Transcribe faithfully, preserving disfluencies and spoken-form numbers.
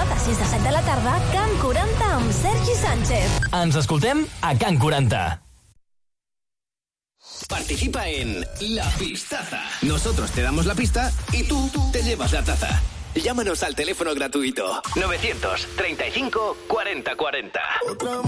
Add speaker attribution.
Speaker 1: de sis a set de la tarda, Can quaranta amb Sergi Sánchez.
Speaker 2: Ens escoltem a Can quaranta.
Speaker 3: Participa en La Pistaza. Nosotros te damos la pista y tú te llevas la taza. Llámanos al teléfono gratuito novecientos treinta y cinco cuarenta cuarenta.